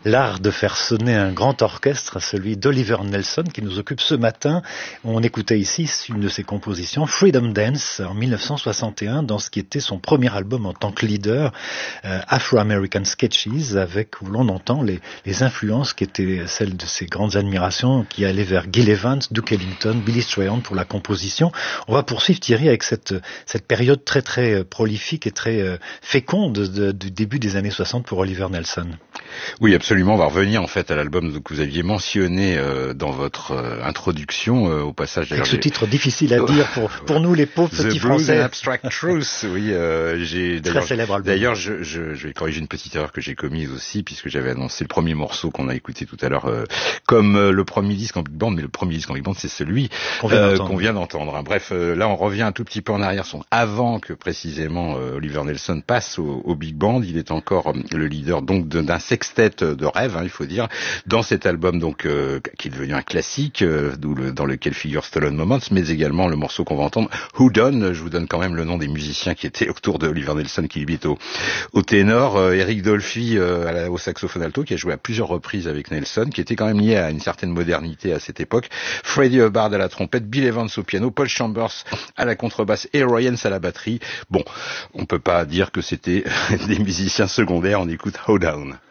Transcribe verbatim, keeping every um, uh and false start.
l'art de faire sonner un grand orchestre, celui d'Oliver Nelson, qui nous occupe ce matin. On écoutait ici une de ses compositions, Freedom Dance, en mille neuf cent soixante et un, dans ce qui était son premier album en tant que leader, euh, Afro-American Sketches, avec où l'on entend les, les influences qui étaient celles de ses grandes admirations, qui allaient vers Gil Evans, Duke Ellington, Billy Strayhorn pour la composition. On va poursuivre, Thierry, avec cette, cette période très très prolifique et très euh, féconde de, du début des années soixante pour Oliver Nelson. Oui, absolument. On va revenir en fait à l'album que vous aviez mentionné euh, dans votre euh, introduction euh, au passage. Avec ce titre difficile à dire pour pour nous les pauvres petits The Blues Français. and Abstract Truth. Oui, euh, j'ai très d'ailleurs. célèbre album. D'ailleurs, je, je, je vais corriger une petite erreur que j'ai commise aussi, puisque j'avais annoncé le premier morceau qu'on a écouté tout à l'heure euh, comme euh, le premier disque en big band, mais le premier disque en big band, c'est celui qu'on vient euh, d'entendre. Qu'on vient d'entendre. Hein. Bref, euh, là, on revient un tout petit peu en arrière, son avant que précisément euh, Oliver Nelson passe au, au big band. Il est encore euh, le leader donc d'un sextet de rêve, hein, il faut dire, dans cet album donc euh, qui est devenu un classique, euh, le, dans lequel figure Stolen Moments, mais également le morceau qu'on va entendre, Who Done. Je vous donne quand même le nom des musiciens qui étaient autour de Oliver Nelson, qui lui est au, au ténor, euh, Eric Dolphy euh, à la, au saxophone alto, qui a joué à plusieurs reprises avec Nelson, qui était quand même lié à une certaine modernité à cette époque, Freddie Hubbard à la trompette, Bill Evans au piano, Paul Chambers à la contrebasse et Roy Haynes à la batterie. Bon, on peut pas dire que c'était des musiciens secondaires. On écoute Hold Down.